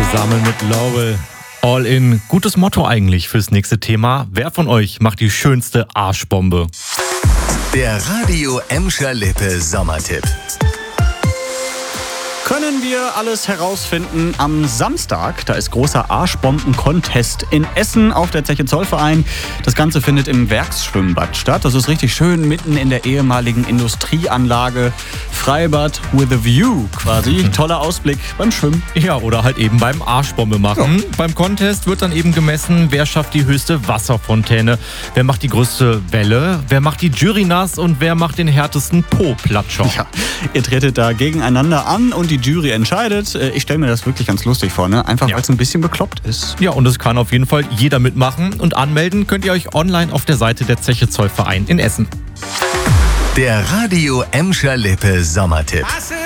Zusammen mit Laurel. All in. Gutes Motto eigentlich fürs nächste Thema. Wer von euch macht die schönste Arschbombe? Der Radio Emscher Lippe Sommertipp. Können wir alles herausfinden am Samstag. Da ist großer Arschbomben-Contest in Essen auf der Zeche Zollverein. Das Ganze findet im Werksschwimmbad statt. Das ist richtig schön mitten in der ehemaligen Industrieanlage. Freibad with a view quasi. Toller Ausblick beim Schwimmen. Ja, oder halt eben beim Arschbombe machen. Ja. Beim Contest wird dann eben gemessen, wer schafft die höchste Wasserfontäne, wer macht die größte Welle, wer macht die Jury nass und wer macht den härtesten Po-Platscher. Ja, ihr tretet da gegeneinander an und die Jury entscheidet. Ich stelle mir das wirklich ganz lustig vor, ne? Einfach weil es ein bisschen bekloppt ist. Ja, und es kann auf jeden Fall jeder mitmachen. Und anmelden könnt ihr euch online auf der Seite der Zeche Zollverein in Essen. Der Radio Emscher Lippe Sommertipp.